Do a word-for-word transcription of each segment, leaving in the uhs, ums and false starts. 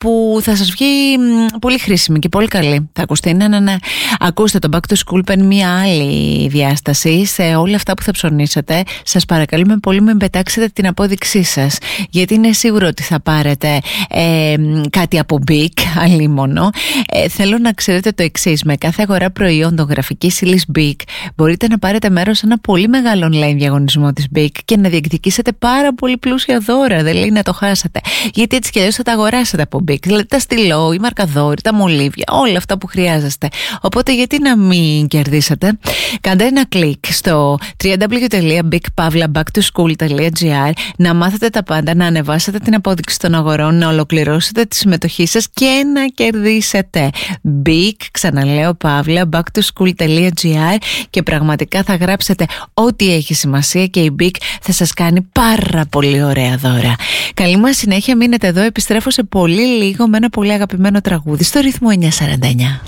που θα σας βγει πολύ χρήσιμη και πολύ καλή. Θα ακουστεί, ναι, ναι, ναι. Ακούστε, το Back to School παίρνει μια άλλη διάσταση σε όλα αυτά που θα ψωνίσετε. Σας παρακαλούμε πολύ, μην πετάξετε την απόδειξή σας, γιατί είναι σίγουρο ότι θα πάρετε ε, κάτι από Big, αλίμονο. Ε, θέλω να ξέρετε το εξής: με κάθε αγορά προϊόντων γραφικής ύλης Big μπορείτε να πάρετε μέρος σε ένα πολύ μεγάλο online διαγωνισμό της Big και να διεκδικήσετε πάρα πολύ πλούσια δώρα. Δεν λέει να το χάσετε, γιατί έτσι κι αλλιώς θα τα αγοράσετε από Big. Δηλαδή τα στυλό, οι μαρκαδόροι, τα μολύβια, όλα αυτά που χρειάζεστε. Οπότε γιατί να μην κερδίσετε? Κάντε ένα κλικ στο double-u double-u double-u τελεία big pavla back to school τελεία gr να μάθετε τα πάντα, να ανεβάσετε την απόδειξη των αγορών, να ολοκληρώσετε τη συμμετοχή σας και να κερδίσετε. Big, ξαναλέω, Pavla back to school τελεία gr, και πραγματικά θα γράψετε ό,τι έχει σημασία και η Big θα σας κάνει πάρα πολύ ωραία δώρα. Καλή μας συνέχεια, μείνετε εδώ, επιστρέφω σε πολύ λίγο με ένα πολύ αγαπημένο τραγούδι στο ρυθμό εννιά σαράντα εννιά.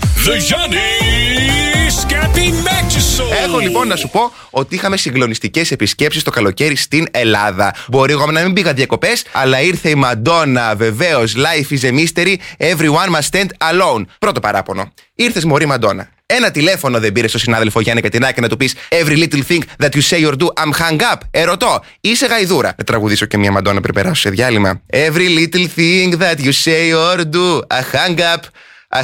Έχω λοιπόν να σου πω ότι είχαμε συγκλονιστικές επισκέψεις το καλοκαίρι στην Ελλάδα. Μπορεί εγώ να μην πήγα διακοπές, αλλά ήρθε η Μαντόνα, βεβαίως. Life is a mystery, everyone must stand alone. Πρώτο παράπονο. Ήρθες, μωρή Μαντόνα. Ένα τηλέφωνο δεν πήρε στον συνάδελφο Γιάννη Κατινάκη να του πεις Every little thing that you say or do, I'm hung up. Ερωτώ, είσαι γαϊδούρα? Να τραγουδήσω και μια Μαντόνα πριν περάσω σε διάλειμμα. Every little thing that you say or do, I hung up.